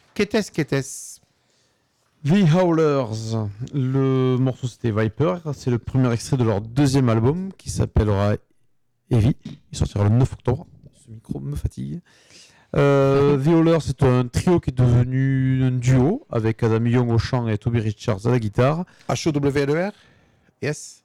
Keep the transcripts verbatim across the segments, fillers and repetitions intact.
Qu'était-ce, qu'était-ce The Howlers, le morceau c'était Viper, c'est le premier extrait de leur deuxième album qui s'appellera Heavy, il sortira le neuf octobre, ce micro me fatigue. Euh, The Howlers c'est un trio qui est devenu un duo avec Adam Young au chant et Toby Richards à la guitare. H O W L E R Yes.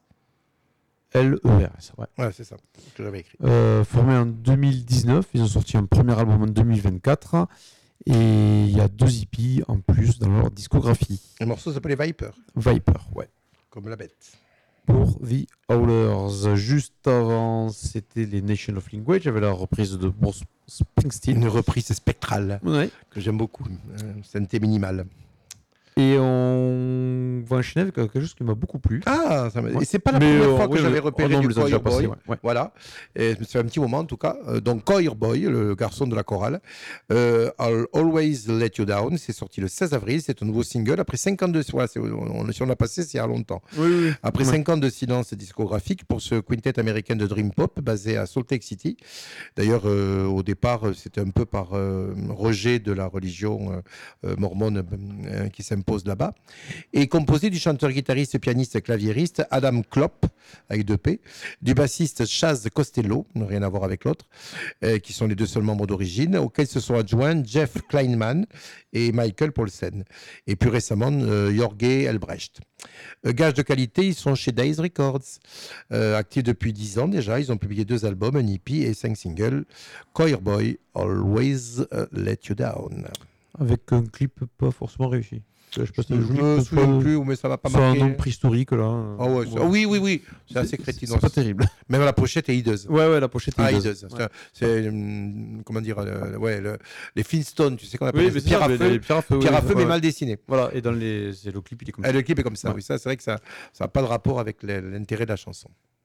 L E R S, ouais. Ouais, c'est ça que j'avais écrit. Euh, formé en deux mille dix-neuf, ils ont sorti un premier album en deux mille vingt-quatre. Et il y a deux E P en plus dans leur discographie. Le morceau s'appelait Viper. Viper, ouais. Comme la bête. Pour The Howlers. Juste avant, c'était les Nation of Language, avec la reprise de Bruce Springsteen. Une reprise spectrale Ouais. que j'aime beaucoup. Euh, synthé minimal. Et on va enchaîner avec quelque chose qui m'a beaucoup plu. Ah, ça m'a... Ouais. Et c'est pas la Mais, première euh, fois que ouais, j'avais ouais. repéré Oh non, du on les a déjà Choir passés, Boy. ouais. Ouais. Voilà. Et ça fait un petit moment en tout cas. Euh, donc Choir Boy, le garçon de la chorale. Euh, I'll Always Let You Down. C'est sorti le seize avril. C'est un nouveau single. Après cinquante-deux... Voilà, c'est... On... si on l'a passé, c'est il y a longtemps. Oui, oui. Après ouais. cinq ans de silence discographique pour ce quintet américain de Dream Pop basé à Salt Lake City. D'ailleurs, euh, au départ, c'était un peu par euh, rejet de la religion euh, mormone euh, qui s'impose là-bas. Et composé du chanteur, guitariste, pianiste, claviériste Adam Klopp, avec deux P, du bassiste Chaz Costello, rien à voir avec l'autre, euh, qui sont les deux seuls membres d'origine, auxquels se sont adjoints Jeff Kleinman et Michael Paulsen. Et plus récemment, euh, Jorge Elbrecht. Euh, gage de qualité, ils sont chez Days Records, euh, actifs depuis dix ans déjà. Ils ont publié deux albums, un E P et cinq singles. Choir Boy, Always uh, Let You Down. Avec un clip pas forcément réussi. Je, sais pas si Je me souviens plus, mais ça m'a pas c'est marqué. un nom préhistorique là. Ah ouais, c'est- Ouais. oui, oui, oui. C'est C'est- assez crétin. C'est pas terrible. Même la pochette est hideuse. Ouais, ouais, la pochette est Ah, hideuse. hideuse. C'est- Ouais. C'est, hum, comment dire, euh, ouais, le- les Flintstones, tu sais qu'on appelle Oui, les mais c'est pierres ça, à les- feu. les pierres à feu, Pierre oui, à feu, ouais. mais mal dessiné. Voilà, et dans les... c'est le clip, il est comme Et ça. le clip est comme ça, Ouais. oui. Ça, c'est vrai que ça n'a pas de rapport avec le- l'intérêt de la chanson.